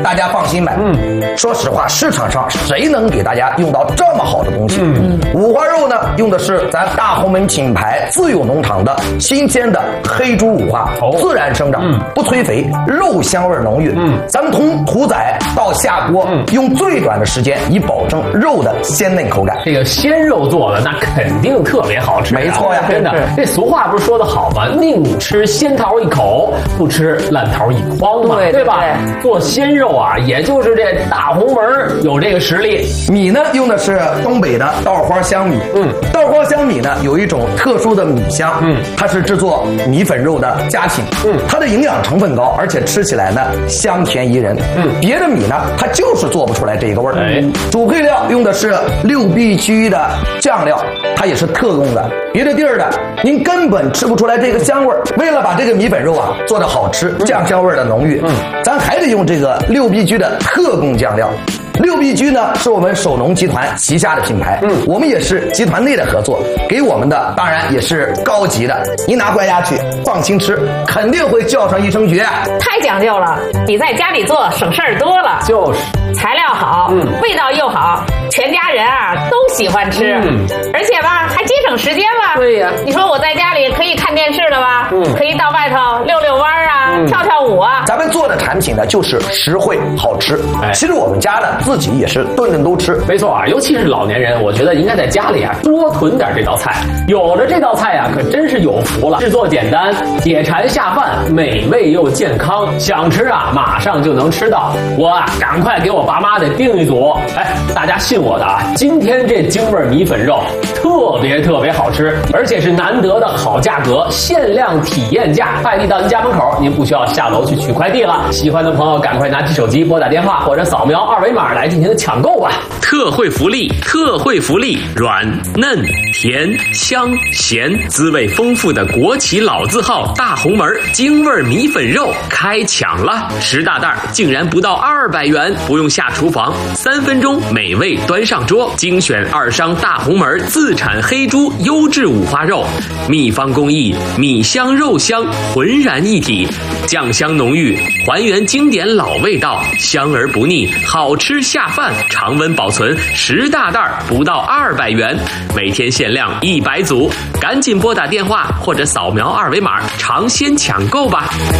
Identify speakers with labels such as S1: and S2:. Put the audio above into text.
S1: 大家放心买。说实话，市场上谁能给大家用到这么好的东西？五花肉呢，用的是咱大红门品牌自有农场的新鲜的黑猪五花，自然生长，不催肥，肉香味浓郁。咱们从屠宰到下锅，用最短的时间，以保证肉的鲜嫩口感。
S2: 这个鲜肉做的那肯定特别好吃，
S1: 没错呀，
S2: 真的。这俗话不是说的好吗？宁吃鲜桃一口，不吃烂桃一筐嘛，对吧？做鲜肉啊，也就是这大红门有这个实力。
S1: 米呢，用的是东北的稻花香米。稻花香米呢，有一种特殊的米香，它是制作米粉肉的佳品。它的营养成分高，而且吃起来呢香甜宜人。别的米呢，它就是做不出来这个味儿。主配料用的是6B居的酱料，它也是特供的，别的地儿的您根本吃不出来这个香味儿。为了把这个米粉肉啊做得好吃，酱香味儿的浓郁，咱还得用这个6B居的特供酱料。6B居呢是我们首农集团旗下的品牌，我们也是集团内的合作，给我们的当然也是高级的，您拿回家去放心吃，肯定会叫上一声绝。
S3: 太讲究了，比在家里做省事儿多了。
S2: 就是
S3: 材料好，味道又好，全家人啊都喜欢吃，而且吧还节省时间吧。
S2: 对呀，
S3: 你说我在家里可以看电视了吧？可以到外头溜溜弯啊，跳跳舞啊。
S1: 咱们做的产品呢就是实惠好吃。其实我们家呢自己也是顿顿都吃。
S2: 没错啊，尤其是老年人，我觉得应该在家里啊多囤点这道菜。有了这道菜啊，可真是有福了。制作简单，解馋下饭，美味又健康，想吃啊马上就能吃到。我啊赶快给我爸妈得订一组。大家信我的啊，今天这京味米粉肉特别好吃，而且是难得的好价格，限量体验价，快递到您家门口，您不需要下楼去取快递了。喜欢的朋友赶快拿起手机拨打电话或者扫描2维码来进行抢购吧。
S4: 特惠福利，软嫩甜香咸，滋味丰富的国企老字号大红门京味米粉肉开抢了，10大袋竟然不到200元，不用下厨房，3分钟美味端上桌。精选2商大红门自产黑猪优质五花肉，秘方工艺，米香肉香浑然一体，酱香浓郁，还原经典老味道，香而不腻，好吃下饭，常温保存，10大袋不到200元，每天限量100组，赶紧拨打电话或者扫描2维码尝鲜抢购吧。